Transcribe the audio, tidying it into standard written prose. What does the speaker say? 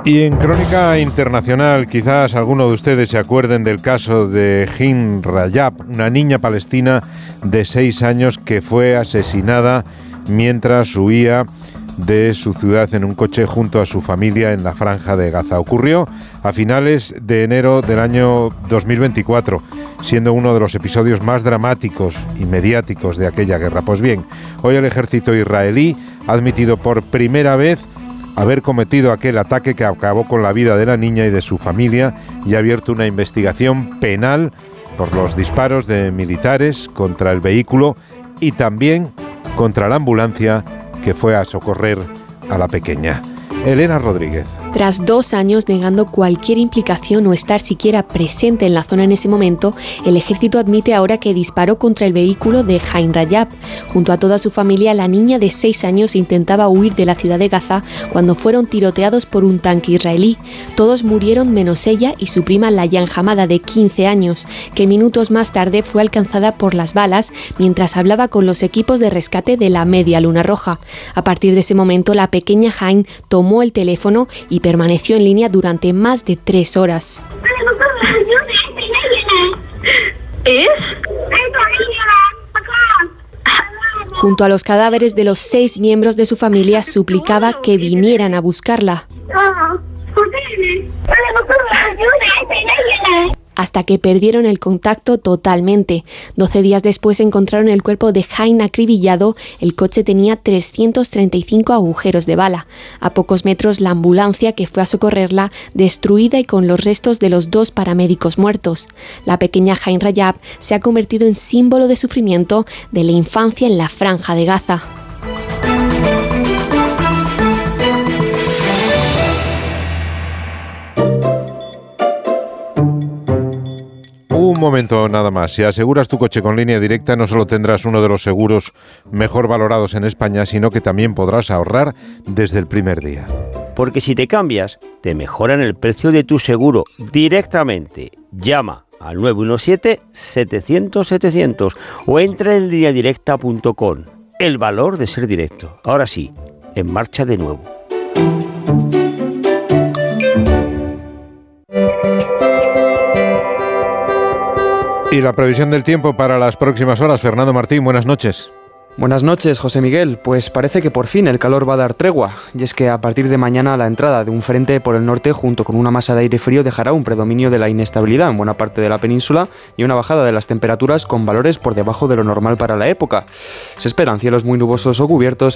Y en crónica internacional, quizás alguno de ustedes se acuerden del caso de Hind Rajab, una niña palestina de 6 años que fue asesinada mientras huía de su ciudad en un coche junto a su familia en la Franja de Gaza. Ocurrió a finales de enero del año 2024, siendo uno de los episodios más dramáticos y mediáticos de aquella guerra. Pues bien, hoy el ejército israelí ha admitido por primera vez haber cometido aquel ataque que acabó con la vida de la niña y de su familia y ha abierto una investigación penal por los disparos de militares contra el vehículo y también contra la ambulancia que fue a socorrer a la pequeña. Elena Rodríguez. Tras 2 años negando cualquier implicación o estar siquiera presente en la zona en ese momento, el ejército admite ahora que disparó contra el vehículo de Hind Rajab. Junto a toda su familia, la niña de 6 años intentaba huir de la ciudad de Gaza cuando fueron tiroteados por un tanque israelí. Todos murieron menos ella y su prima Layan Hamada, de 15 años, que minutos más tarde fue alcanzada por las balas mientras hablaba con los equipos de rescate de la Media Luna Roja. A partir de ese momento, la pequeña Hind tomó el teléfono y permaneció en línea durante más de 3 horas. Junto a los cadáveres de los 6 miembros de su familia, suplicaba que vinieran a buscarla. Hasta que perdieron el contacto totalmente. 12 días después encontraron el cuerpo de Hind acribillado. El coche tenía 335 agujeros de bala. A pocos metros, la ambulancia que fue a socorrerla, destruida y con los restos de los 2 paramédicos muertos. La pequeña Hind Rajab se ha convertido en símbolo de sufrimiento de la infancia en la Franja de Gaza. Un momento nada más. Si aseguras tu coche con Línea Directa, no solo tendrás uno de los seguros mejor valorados en España, sino que también podrás ahorrar desde el primer día. Porque si te cambias, te mejoran el precio de tu seguro directamente. Llama al 917-700-700 o entra en lineadirecta.com. El valor de ser directo. Ahora sí, en marcha de nuevo. Y la previsión del tiempo para las próximas horas. Fernando Martín, buenas noches. Buenas noches, José Miguel. Pues parece que por fin el calor va a dar tregua. Y es que a partir de mañana la entrada de un frente por el norte junto con una masa de aire frío dejará un predominio de la inestabilidad en buena parte de la península y una bajada de las temperaturas con valores por debajo de lo normal para la época. Se esperan cielos muy nubosos o cubiertos